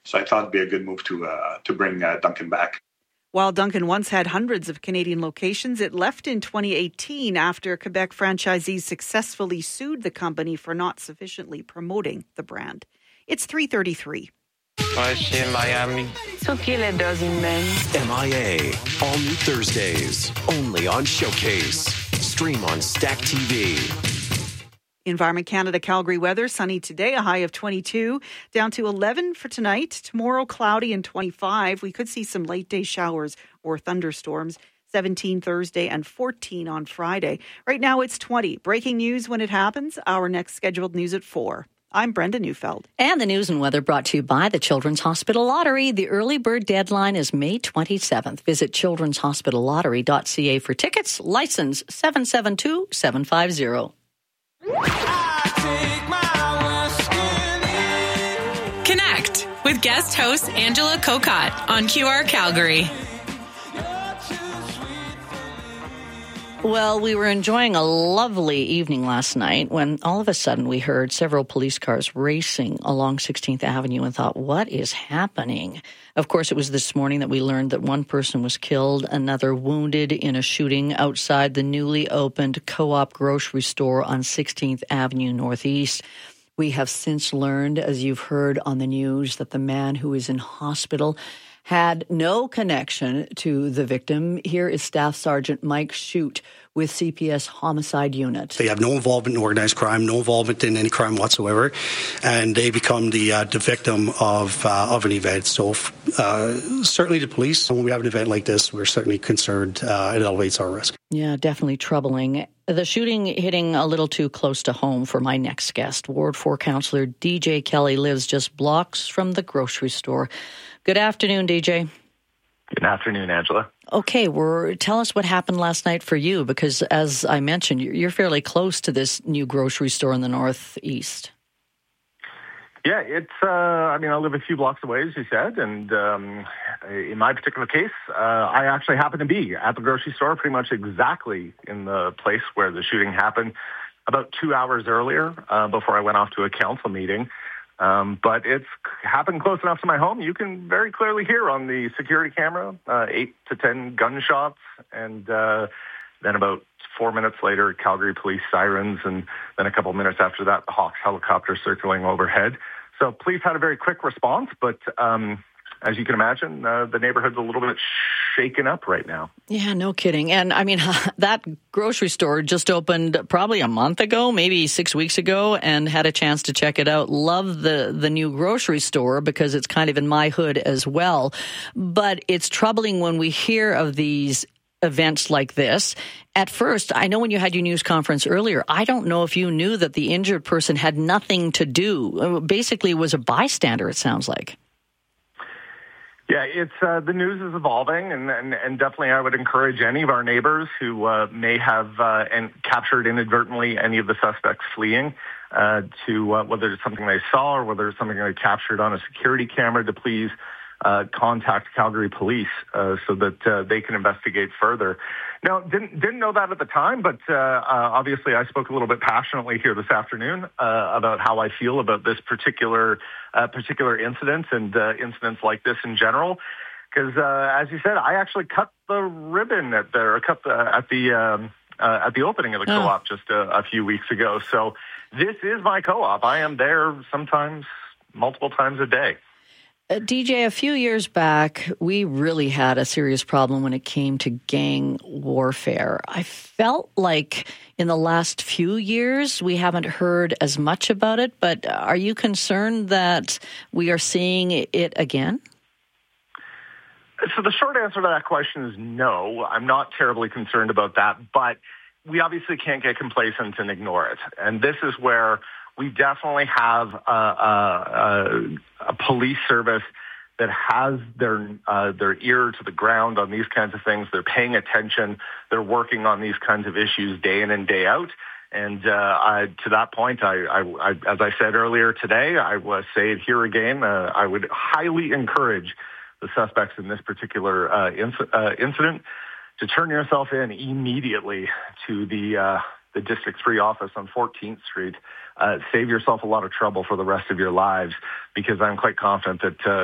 So I thought it'd be a good move to bring Dunkin' back. While Dunkin' once had hundreds of Canadian locations, it left in 2018 after Quebec franchisees successfully sued the company for not sufficiently promoting the brand. It's 3:33. Ouais, je suis in Miami. So qui les dos in Maine? MIA. All new Thursdays. Only on Showcase. Stream on Stack TV. Environment Canada Calgary weather, sunny today, a high of 22, down to 11 for tonight. Tomorrow, cloudy and 25. We could see some late day showers or thunderstorms. 17 Thursday and 14 on Friday. Right now it's 20. Breaking news when it happens. Our next scheduled news at 4. I'm Brenda Neufeld. And the news and weather brought to you by the Children's Hospital Lottery. The early bird deadline is May 27th. Visit childrenshospitallottery.ca for tickets. License 772750. Connect with guest host Angela Kokot on QR Calgary. Well, we were enjoying a lovely evening last night when all of a sudden we heard several police cars racing along 16th Avenue and thought, what is happening? Of course, it was this morning that we learned that one person was killed, another wounded in a shooting outside the newly opened Co-op grocery store on 16th Avenue Northeast. We have since learned, as you've heard on the news, that the man who is in hospital had no connection to the victim. Here is Staff Sergeant Mike Shute with CPS Homicide Unit. They have no involvement in organized crime, no involvement in any crime whatsoever, and they become the victim of an event. So certainly the police, when we have an event like this, we're certainly concerned. It elevates our risk. Yeah, definitely troubling. The shooting hitting a little too close to home for my next guest. Ward 4 Councillor DJ Kelly lives just blocks from the grocery store. Good afternoon, DJ. Good afternoon, Angela. Okay, tell us what happened last night for you, because as I mentioned, you're fairly close to this new grocery store in the Northeast. Yeah, I live a few blocks away, as you said, and in my particular case, I actually happen to be at the grocery store pretty much exactly in the place where the shooting happened about 2 hours earlier before I went off to a council meeting. But it's happened close enough to my home. You can very clearly hear on the security camera 8 to 10 gunshots, and then about 4 minutes later, Calgary police sirens, and then a couple of minutes after that, the Hawks helicopter circling overhead. So police had a very quick response, but as you can imagine, the neighborhood's a little bit shaken up right now. Yeah, no kidding. And I mean, that grocery store just opened probably a month ago, maybe 6 weeks ago, and had a chance to check it out. Love the new grocery store because it's kind of in my hood as well. But it's troubling when we hear of these events like this. At first, I know when you had your news conference earlier, I don't know if you knew that the injured person had nothing to do. Basically, was a bystander, it sounds like. Yeah, it's the news is evolving, and definitely I would encourage any of our neighbors who may have captured inadvertently any of the suspects fleeing to whether it's something they saw or whether it's something they captured on a security camera, to please contact Calgary Police so that they can investigate further. Now, didn't know that at the time, but obviously I spoke a little bit passionately here this afternoon about how I feel about this particular incident and incidents like this in general. Because as you said, I actually cut the ribbon at the opening of the co-op just a few weeks ago. So this is my co-op. I am there sometimes multiple times a day. DJ, a few years back, we really had a serious problem when it came to gang warfare. I felt like in the last few years, we haven't heard as much about it, but are you concerned that we are seeing it again? So the short answer to that question is no. I'm not terribly concerned about that, but we obviously can't get complacent and ignore it. And this is where we definitely have a police service that has their ear to the ground on these kinds of things. They're paying attention. They're working on these kinds of issues day in and day out. And to that point, I as I said earlier today, I will say it here again. I would highly encourage the suspects in this particular incident to turn yourself in immediately to the District 3 office on 14th Street. Save yourself a lot of trouble for the rest of your lives, because I'm quite confident that